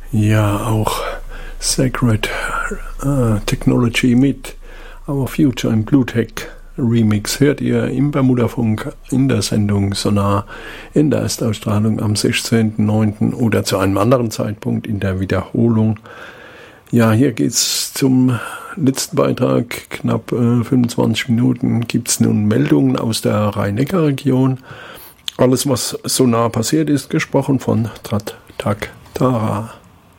Ja, auch Sacred Technology mit Our Future im Bluetech Remix hört ihr im Bermudafunk in der Sendung Sonar in der Erstausstrahlung am 16.09. oder zu einem anderen Zeitpunkt in der Wiederholung. Ja, hier geht's zum letzten Beitrag, knapp 25 Minuten, gibt's nun Meldungen aus der Rhein-Neckar-Region. Alles, was so nah passiert ist, gesprochen von Trat-Tak Tara.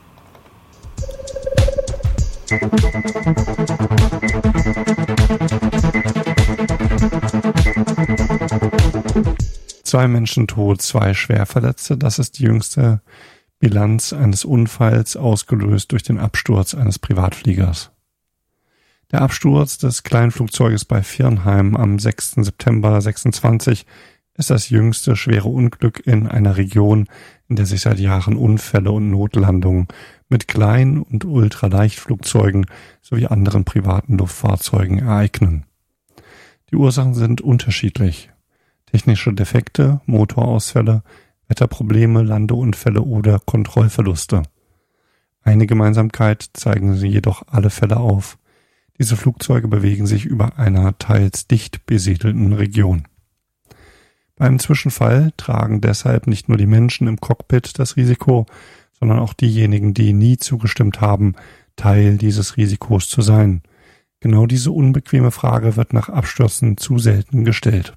Zwei Menschen tot, 2 Schwerverletzte. Das ist die jüngste Bilanz eines Unfalls, ausgelöst durch den Absturz eines Privatfliegers. Der Absturz des Kleinflugzeuges bei Viernheim am 6. September 26 ist das jüngste schwere Unglück in einer Region, in der sich seit Jahren Unfälle und Notlandungen mit Klein- und Ultraleichtflugzeugen sowie anderen privaten Luftfahrzeugen ereignen. Die Ursachen sind unterschiedlich. Technische Defekte, Motorausfälle, Wetterprobleme, Landeunfälle oder Kontrollverluste. Eine Gemeinsamkeit zeigen sie jedoch alle Fälle auf. Diese Flugzeuge bewegen sich über einer teils dicht besiedelten Region. Beim Zwischenfall tragen deshalb nicht nur die Menschen im Cockpit das Risiko, sondern auch diejenigen, die nie zugestimmt haben, Teil dieses Risikos zu sein. Genau diese unbequeme Frage wird nach Abstürzen zu selten gestellt.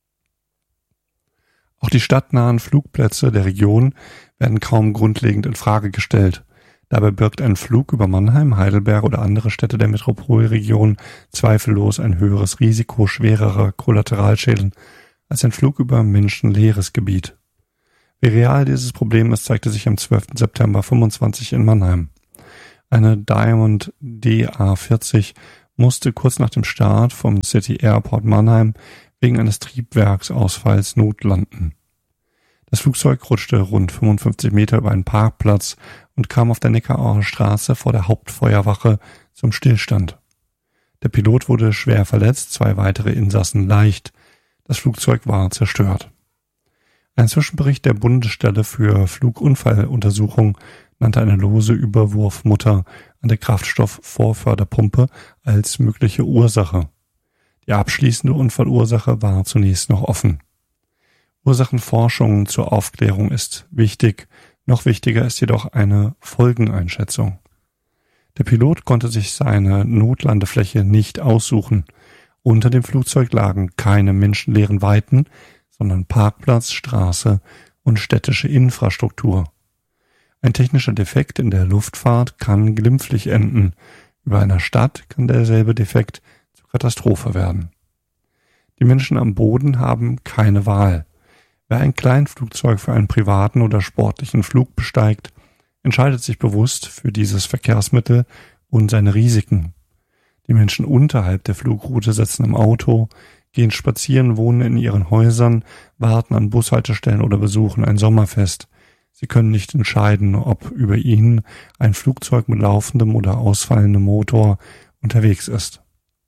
Auch die stadtnahen Flugplätze der Region werden kaum grundlegend in Frage gestellt. Dabei birgt ein Flug über Mannheim, Heidelberg oder andere Städte der Metropolregion zweifellos ein höheres Risiko schwererer Kollateralschäden als ein Flug über menschenleeres Gebiet. Wie real dieses Problem ist, zeigte sich am 12. September 25 in Mannheim. Eine Diamond DA40 musste kurz nach dem Start vom City Airport Mannheim wegen eines Triebwerksausfalls notlanden. Das Flugzeug rutschte rund 55 Meter über einen Parkplatz und kam auf der Neckarauer Straße vor der Hauptfeuerwache zum Stillstand. Der Pilot wurde schwer verletzt, 2 weitere Insassen leicht. Das Flugzeug war zerstört. Ein Zwischenbericht der Bundesstelle für Flugunfalluntersuchung nannte eine lose Überwurfmutter an der Kraftstoffvorförderpumpe als mögliche Ursache. Die abschließende Unfallursache war zunächst noch offen. Ursachenforschung zur Aufklärung ist wichtig, noch wichtiger ist jedoch eine Folgeneinschätzung. Der Pilot konnte sich seine Notlandefläche nicht aussuchen. Unter dem Flugzeug lagen keine menschenleeren Weiten, sondern Parkplatz, Straße und städtische Infrastruktur. Ein technischer Defekt in der Luftfahrt kann glimpflich enden. Über einer Stadt kann derselbe Defekt zur Katastrophe werden. Die Menschen am Boden haben keine Wahl. Wer ein Kleinflugzeug für einen privaten oder sportlichen Flug besteigt, entscheidet sich bewusst für dieses Verkehrsmittel und seine Risiken. Die Menschen unterhalb der Flugroute sitzen im Auto, gehen spazieren, wohnen in ihren Häusern, warten an Bushaltestellen oder besuchen ein Sommerfest. Sie können nicht entscheiden, ob über ihnen ein Flugzeug mit laufendem oder ausfallendem Motor unterwegs ist.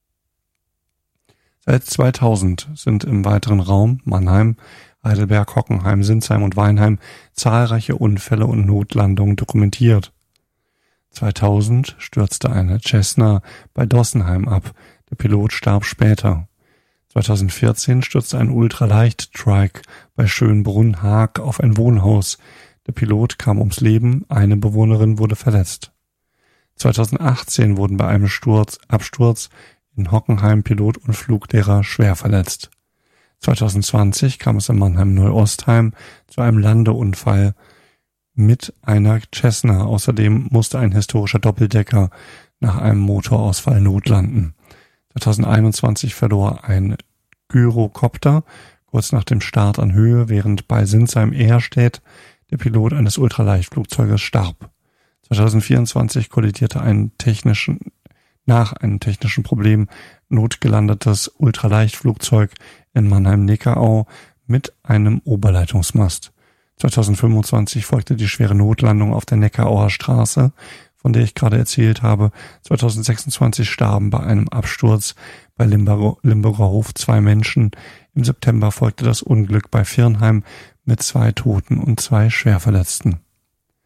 Seit 2000 sind im weiteren Raum Mannheim, Heidelberg, Hockenheim, Sinsheim und Weinheim zahlreiche Unfälle und Notlandungen dokumentiert. 2000 stürzte eine Cessna bei Dossenheim ab. Der Pilot starb später. 2014 stürzte ein Ultraleicht-Trike bei Schönbrunn-Haag auf ein Wohnhaus. Der Pilot kam ums Leben, eine Bewohnerin wurde verletzt. 2018 wurden bei einem Absturz in Hockenheim Pilot und Fluglehrer schwer verletzt. 2020 kam es in Mannheim-Neuostheim zu einem Landeunfall mit einer Cessna. Außerdem musste ein historischer Doppeldecker nach einem Motorausfall notlanden. 2021 verlor ein Gyrocopter kurz nach dem Start an Höhe, während bei Sinsheim-Ehrstedt der Pilot eines Ultraleichtflugzeuges starb. 2024 kollidierte nach einem technischen Problem notgelandetes Ultraleichtflugzeug in Mannheim-Neckarau mit einem Oberleitungsmast. 2025 folgte die schwere Notlandung auf der Neckarauer Straße, von der ich gerade erzählt habe. 2026 starben bei einem Absturz bei Limburger Hof 2 Menschen. Im September folgte das Unglück bei Viernheim mit 2 Toten und 2 Schwerverletzten.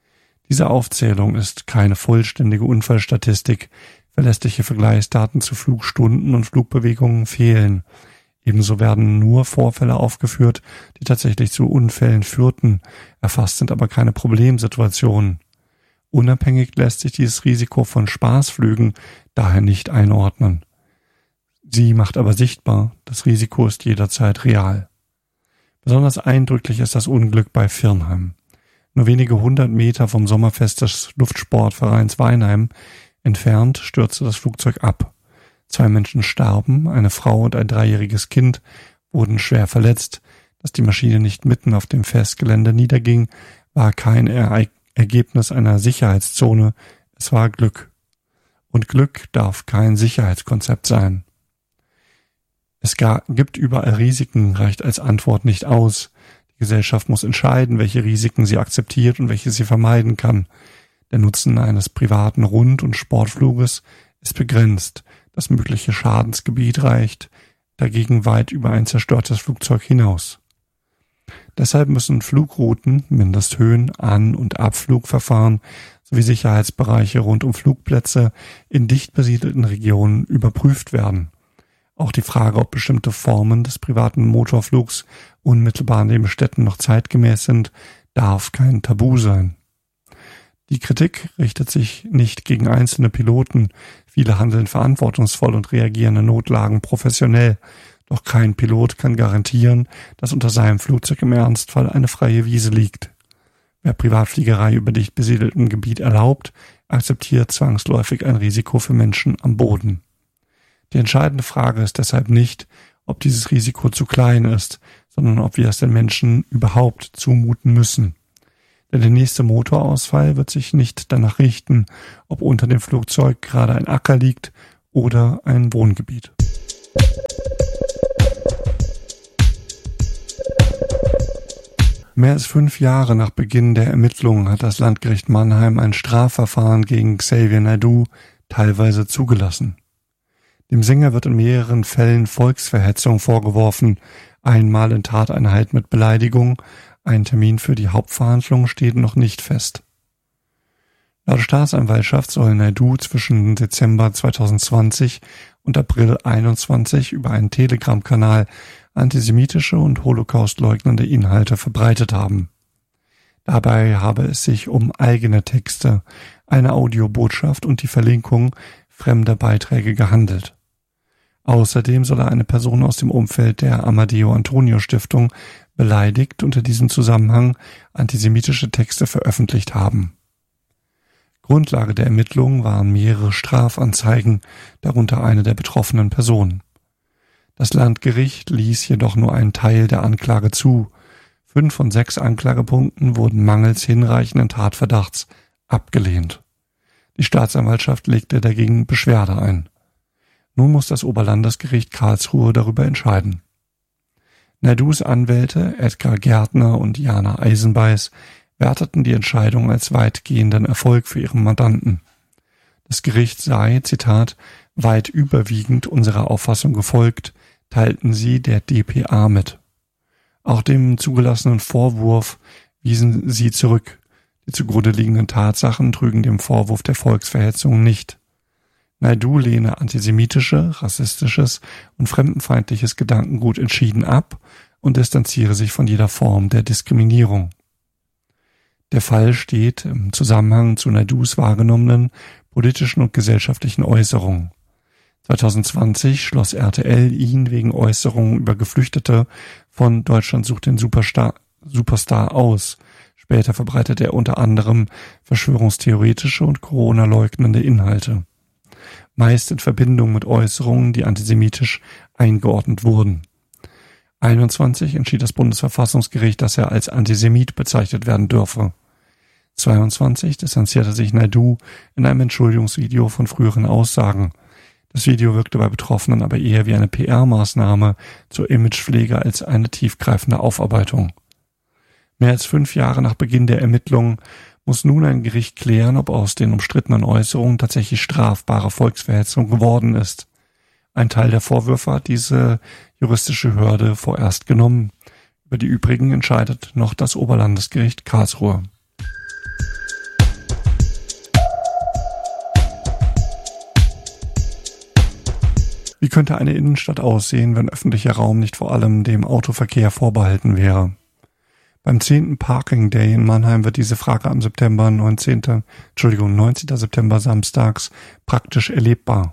Diese Aufzählung ist keine vollständige Unfallstatistik. Verlässliche Vergleichsdaten zu Flugstunden und Flugbewegungen fehlen. Ebenso werden nur Vorfälle aufgeführt, die tatsächlich zu Unfällen führten. Erfasst sind aber keine Problemsituationen. Unabhängig lässt sich dieses Risiko von Spaßflügen daher nicht einordnen. Sie macht aber sichtbar, das Risiko ist jederzeit real. Besonders eindrücklich ist das Unglück bei Virnheim. Nur wenige 100 Meter vom Sommerfest des Luftsportvereins Weinheim entfernt stürzte das Flugzeug ab. 2 Menschen starben, eine Frau und ein 3-jähriges Kind wurden schwer verletzt. Dass die Maschine nicht mitten auf dem Festgelände niederging, war kein Ergebnis einer Sicherheitszone, es war Glück. Und Glück darf kein Sicherheitskonzept sein. Es gibt überall Risiken, reicht als Antwort nicht aus. Die Gesellschaft muss entscheiden, welche Risiken sie akzeptiert und welche sie vermeiden kann. Der Nutzen eines privaten Rund- und Sportfluges ist begrenzt. Das mögliche Schadensgebiet reicht dagegen weit über ein zerstörtes Flugzeug hinaus. Deshalb müssen Flugrouten, Mindesthöhen, An- und Abflugverfahren sowie Sicherheitsbereiche rund um Flugplätze in dicht besiedelten Regionen überprüft werden. Auch die Frage, ob bestimmte Formen des privaten Motorflugs unmittelbar neben Städten noch zeitgemäß sind, darf kein Tabu sein. Die Kritik richtet sich nicht gegen einzelne Piloten. Viele handeln verantwortungsvoll und reagieren in Notlagen professionell. Doch kein Pilot kann garantieren, dass unter seinem Flugzeug im Ernstfall eine freie Wiese liegt. Wer Privatfliegerei über dicht besiedeltem Gebiet erlaubt, akzeptiert zwangsläufig ein Risiko für Menschen am Boden. Die entscheidende Frage ist deshalb nicht, ob dieses Risiko zu klein ist, sondern ob wir es den Menschen überhaupt zumuten müssen. Denn der nächste Motorausfall wird sich nicht danach richten, ob unter dem Flugzeug gerade ein Acker liegt oder ein Wohngebiet. Mehr als 5 Jahre nach Beginn der Ermittlungen hat das Landgericht Mannheim ein Strafverfahren gegen Xavier Naidoo teilweise zugelassen. Dem Sänger wird in mehreren Fällen Volksverhetzung vorgeworfen, einmal in Tateinheit mit Beleidigung. Ein Termin für die Hauptverhandlung steht noch nicht fest. Laut Staatsanwaltschaft soll Naidoo zwischen Dezember 2020 und April 2021 über einen Telegram-Kanal antisemitische und Holocaust-leugnende Inhalte verbreitet haben. Dabei habe es sich um eigene Texte, eine Audiobotschaft und die Verlinkung fremder Beiträge gehandelt. Außerdem soll er eine Person aus dem Umfeld der Amadeo Antonio Stiftung beleidigt und in diesem Zusammenhang antisemitische Texte veröffentlicht haben. Grundlage der Ermittlungen waren mehrere Strafanzeigen, darunter eine der betroffenen Personen. Das Landgericht ließ jedoch nur einen Teil der Anklage zu. 5 von 6 Anklagepunkten wurden mangels hinreichenden Tatverdachts abgelehnt. Die Staatsanwaltschaft legte dagegen Beschwerde ein. Nun muss das Oberlandesgericht Karlsruhe darüber entscheiden. Naidoos Anwälte Edgar Gärtner und Jana Eisenbeiß werteten die Entscheidung als weitgehenden Erfolg für ihren Mandanten. Das Gericht sei, Zitat, weit überwiegend unserer Auffassung gefolgt, teilten sie der dpa mit. Auch dem zugelassenen Vorwurf wiesen sie zurück. Die zugrunde liegenden Tatsachen trügen dem Vorwurf der Volksverhetzung nicht. Naidoo lehne antisemitische, rassistisches und fremdenfeindliches Gedankengut entschieden ab und distanziere sich von jeder Form der Diskriminierung. Der Fall steht im Zusammenhang zu Naidoos wahrgenommenen politischen und gesellschaftlichen Äußerungen. 2020 schloss RTL ihn wegen Äußerungen über Geflüchtete von Deutschland sucht den Superstar aus. Später verbreitete er unter anderem verschwörungstheoretische und Corona-leugnende Inhalte. Meist in Verbindung mit Äußerungen, die antisemitisch eingeordnet wurden. 21 entschied das Bundesverfassungsgericht, dass er als Antisemit bezeichnet werden dürfe. 22 distanzierte sich Naidoo in einem Entschuldigungsvideo von früheren Aussagen. Das Video wirkte bei Betroffenen aber eher wie eine PR-Maßnahme zur Imagepflege als eine tiefgreifende Aufarbeitung. Mehr als 5 Jahre nach Beginn der Ermittlungen muss nun ein Gericht klären, ob aus den umstrittenen Äußerungen tatsächlich strafbare Volksverhetzung geworden ist. Ein Teil der Vorwürfe hat diese juristische Hürde vorerst genommen. Über die übrigen entscheidet noch das Oberlandesgericht Karlsruhe. Wie könnte eine Innenstadt aussehen, wenn öffentlicher Raum nicht vor allem dem Autoverkehr vorbehalten wäre? Beim 10. Parking Day in Mannheim wird diese Frage am 19. September samstags praktisch erlebbar.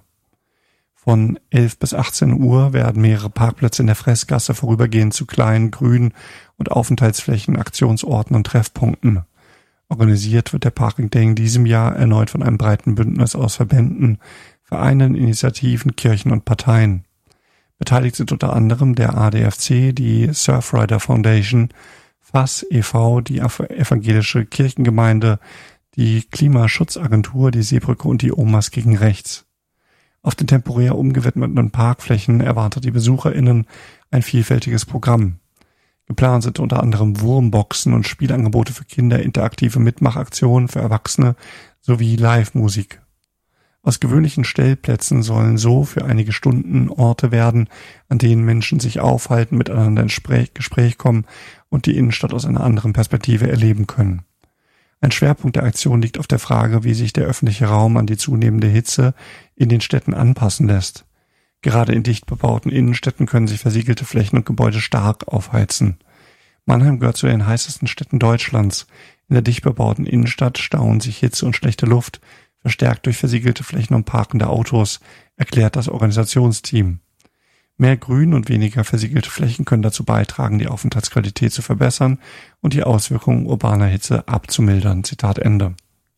Von 11 bis 18 Uhr werden mehrere Parkplätze in der Fressgasse vorübergehend zu kleinen, grünen und Aufenthaltsflächen, Aktionsorten und Treffpunkten. Organisiert wird der Parking Day in diesem Jahr erneut von einem breiten Bündnis aus Verbänden, Vereinen, Initiativen, Kirchen und Parteien. Beteiligt sind unter anderem der ADFC, die Surfrider Foundation, FAS e.V., die evangelische Kirchengemeinde, die Klimaschutzagentur, die Seebrücke und die Omas gegen Rechts. Auf den temporär umgewidmeten Parkflächen erwartet die BesucherInnen ein vielfältiges Programm. Geplant sind unter anderem Wurmboxen und Spielangebote für Kinder, interaktive Mitmachaktionen für Erwachsene sowie Live-Musik. Aus gewöhnlichen Stellplätzen sollen so für einige Stunden Orte werden, an denen Menschen sich aufhalten, miteinander ins Gespräch kommen und die Innenstadt aus einer anderen Perspektive erleben können. Ein Schwerpunkt der Aktion liegt auf der Frage, wie sich der öffentliche Raum an die zunehmende Hitze in den Städten anpassen lässt. Gerade in dicht bebauten Innenstädten können sich versiegelte Flächen und Gebäude stark aufheizen. Mannheim gehört zu den heißesten Städten Deutschlands. In der dicht bebauten Innenstadt stauen sich Hitze und schlechte Luft, verstärkt durch versiegelte Flächen und parkende Autos, erklärt das Organisationsteam. Mehr Grün und weniger versiegelte Flächen können dazu beitragen, die Aufenthaltsqualität zu verbessern und die Auswirkungen urbaner Hitze abzumildern. Zitat Ende.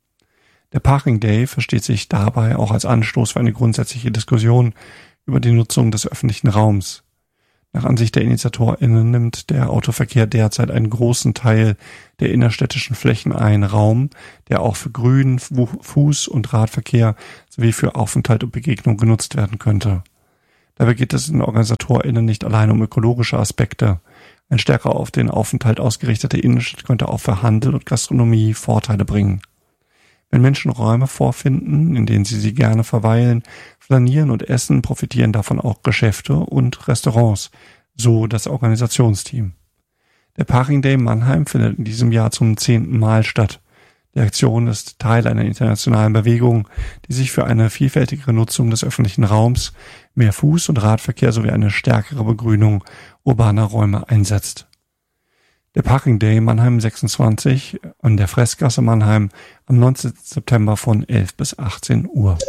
Der Parking Day versteht sich dabei auch als Anstoß für eine grundsätzliche Diskussion über die Nutzung des öffentlichen Raums. Nach Ansicht der InitiatorInnen nimmt der Autoverkehr derzeit einen großen Teil der innerstädtischen Flächen ein, Raum, der auch für Grün-, Fuß- und Radverkehr sowie für Aufenthalt und Begegnung genutzt werden könnte. Dabei geht es den OrganisatorInnen nicht allein um ökologische Aspekte. Ein stärker auf den Aufenthalt ausgerichtete Innenstadt könnte auch für Handel und Gastronomie Vorteile bringen. Wenn Menschen Räume vorfinden, in denen sie gerne verweilen, flanieren und essen, profitieren davon auch Geschäfte und Restaurants, so das Organisationsteam. Der Parking Day Mannheim findet in diesem Jahr zum 10. Mal statt. Die Aktion ist Teil einer internationalen Bewegung, die sich für eine vielfältigere Nutzung des öffentlichen Raums, mehr Fuß- und Radverkehr sowie eine stärkere Begrünung urbaner Räume einsetzt. Der Parking Day Mannheim 26 an der Fressgasse Mannheim am 19. September von 11 bis 18 Uhr.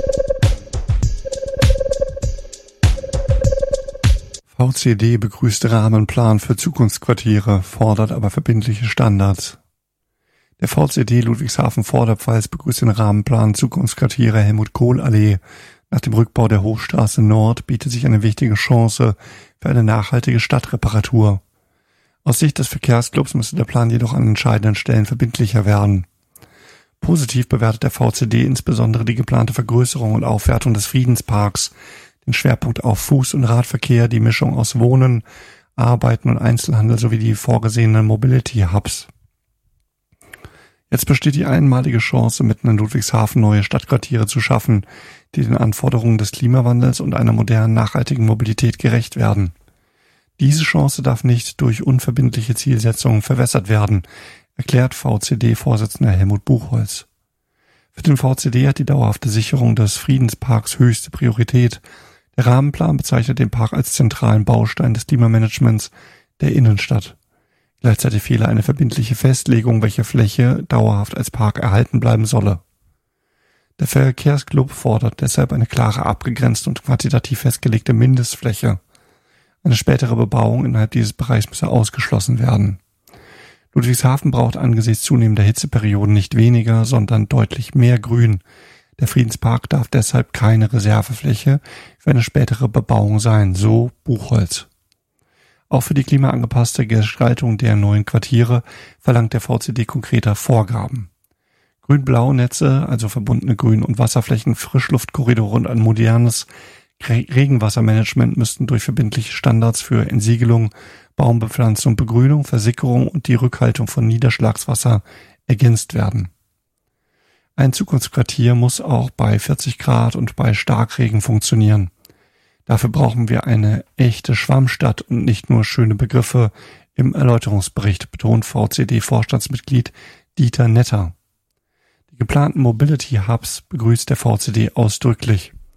VCD begrüßt Rahmenplan für Zukunftsquartiere, fordert aber verbindliche Standards. Der VCD Ludwigshafen-Vorderpfalz begrüßt den Rahmenplan Zukunftsquartiere Helmut-Kohl-Allee. Nach dem Rückbau der Hochstraße Nord bietet sich eine wichtige Chance für eine nachhaltige Stadtreparatur. Aus Sicht des Verkehrsclubs müsste der Plan jedoch an entscheidenden Stellen verbindlicher werden. Positiv bewertet der VCD insbesondere die geplante Vergrößerung und Aufwertung des Friedensparks, den Schwerpunkt auf Fuß- und Radverkehr, die Mischung aus Wohnen, Arbeiten und Einzelhandel sowie die vorgesehenen Mobility-Hubs. Jetzt besteht die einmalige Chance, mitten in Ludwigshafen neue Stadtquartiere zu schaffen, die den Anforderungen des Klimawandels und einer modernen, nachhaltigen Mobilität gerecht werden. Diese Chance darf nicht durch unverbindliche Zielsetzungen verwässert werden, erklärt VCD-Vorsitzender Helmut Buchholz. Für den VCD hat die dauerhafte Sicherung des Friedensparks höchste Priorität. Der Rahmenplan bezeichnet den Park als zentralen Baustein des Klimamanagements der Innenstadt. Gleichzeitig fehle eine verbindliche Festlegung, welche Fläche dauerhaft als Park erhalten bleiben solle. Der Verkehrsclub fordert deshalb eine klare, abgegrenzte und quantitativ festgelegte Mindestfläche. Eine spätere Bebauung innerhalb dieses Bereichs müsse ausgeschlossen werden. Ludwigshafen braucht angesichts zunehmender Hitzeperioden nicht weniger, sondern deutlich mehr Grün. Der Friedenspark darf deshalb keine Reservefläche für eine spätere Bebauung sein, so Buchholz. Auch für die klimaangepasste Gestaltung der neuen Quartiere verlangt der VCD konkreter Vorgaben. Grün-Blau-Netze, also verbundene Grün- und Wasserflächen, Frischluftkorridore und ein modernes Regenwassermanagement müssten durch verbindliche Standards für Entsiegelung, Baumbepflanzung, Begrünung, Versickerung und die Rückhaltung von Niederschlagswasser ergänzt werden. Ein Zukunftsquartier muss auch bei 40 Grad und bei Starkregen funktionieren. Dafür brauchen wir eine echte Schwammstadt und nicht nur schöne Begriffe im Erläuterungsbericht, betont VCD-Vorstandsmitglied Dieter Netter. Die geplanten Mobility Hubs begrüßt der VCD ausdrücklich.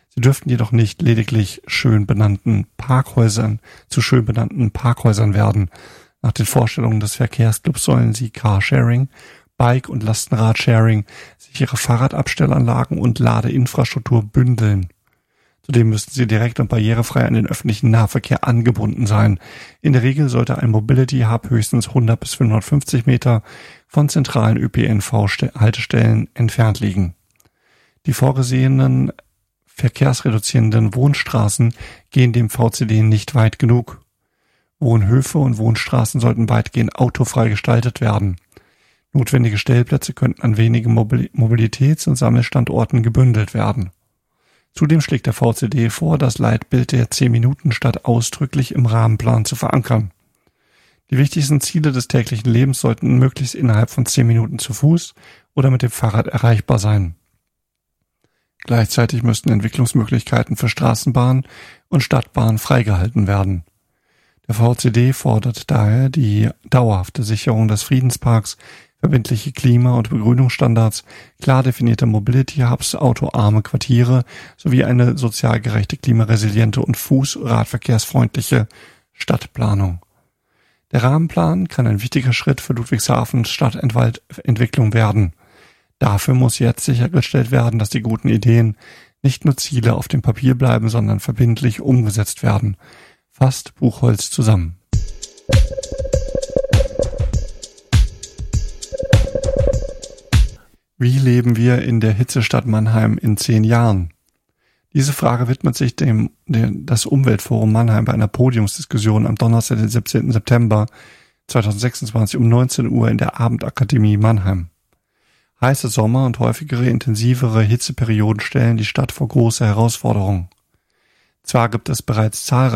Sie dürften jedoch nicht lediglich zu schön benannten Parkhäusern werden. Nach den Vorstellungen des Verkehrsclubs sollen sie Carsharing, Bike- und Lastenradsharing, sichere Fahrradabstellanlagen und Ladeinfrastruktur bündeln. Zudem müssten sie direkt und barrierefrei an den öffentlichen Nahverkehr angebunden sein. In der Regel sollte ein Mobility Hub höchstens 100 bis 550 Meter von zentralen ÖPNV-Haltestellen entfernt liegen. Die vorgesehenen verkehrsreduzierenden Wohnstraßen gehen dem VCD nicht weit genug. Wohnhöfe und Wohnstraßen sollten weitgehend autofrei gestaltet werden. Notwendige Stellplätze könnten an wenigen Mobilitäts- und Sammelstandorten gebündelt werden. Zudem schlägt der VCD vor, das Leitbild der 10-Minuten-Stadt ausdrücklich im Rahmenplan zu verankern. Die wichtigsten Ziele des täglichen Lebens sollten möglichst innerhalb von 10 Minuten zu Fuß oder mit dem Fahrrad erreichbar sein. Gleichzeitig müssten Entwicklungsmöglichkeiten für Straßenbahnen und Stadtbahnen freigehalten werden. Der VCD fordert daher die dauerhafte Sicherung des Friedensparks, verbindliche Klima- und Begrünungsstandards, klar definierte Mobility-Hubs, autoarme Quartiere sowie eine sozial gerechte, klimaresiliente und Fuß-Radverkehrsfreundliche Stadtplanung. Der Rahmenplan kann ein wichtiger Schritt für Ludwigshafens Stadtentwicklung werden. Dafür muss jetzt sichergestellt werden, dass die guten Ideen nicht nur Ziele auf dem Papier bleiben, sondern verbindlich umgesetzt werden. Fasst Buchholz zusammen. Wie leben wir in der Hitzestadt Mannheim in 10 Jahren? Diese Frage widmet sich das Umweltforum Mannheim bei einer Podiumsdiskussion am Donnerstag, den 17. September 2026 um 19 Uhr in der Abendakademie Mannheim. Heiße Sommer und häufigere, intensivere Hitzeperioden stellen die Stadt vor große Herausforderungen. Zwar gibt es bereits zahlreiche